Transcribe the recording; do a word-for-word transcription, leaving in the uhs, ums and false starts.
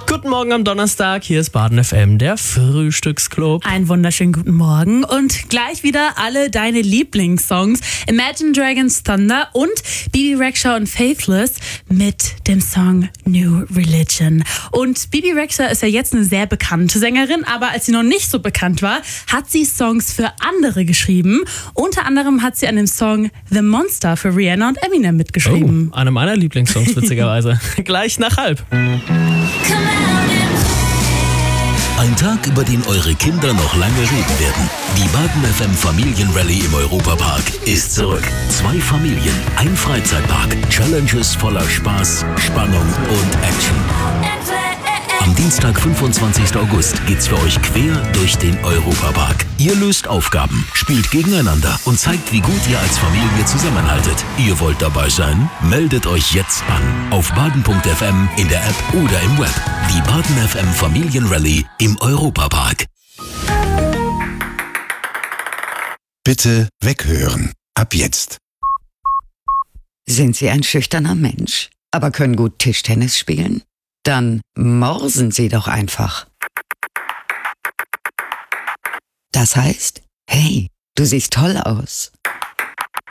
Guten Morgen am Donnerstag, hier ist Baden F M, der Frühstücksclub. Einen wunderschönen guten Morgen und gleich wieder alle deine Lieblingssongs. Imagine Dragons Thunder und Bebe Rexha und Faithless mit dem Song New Religion. Und Bebe Rexha ist ja jetzt eine sehr bekannte Sängerin, aber als sie noch nicht so bekannt war, hat sie Songs für andere geschrieben. Unter anderem hat sie an dem Song The Monster für Rihanna und Eminem mitgeschrieben. Oh, einer meiner Lieblingssongs, witzigerweise. Gleich nach halb. Ein Tag, über den eure Kinder noch lange reden werden. Die Baden F M Familienrallye im Europapark ist zurück. Zwei Familien, ein Freizeitpark, Challenges voller Spaß, Spannung und Action. Am Dienstag, fünfundzwanzigsten August, geht's für euch quer durch den Europapark. Ihr löst Aufgaben, spielt gegeneinander und zeigt, wie gut ihr als Familie zusammenhaltet. Ihr wollt dabei sein? Meldet euch jetzt an. Auf baden punkt f m, in der App oder im Web. Die Baden F M Familienrallye im Europapark. Bitte weghören. Ab jetzt. Sind Sie ein schüchterner Mensch, aber können gut Tischtennis spielen? Dann morsen Sie doch einfach. Das heißt, hey, du siehst toll aus.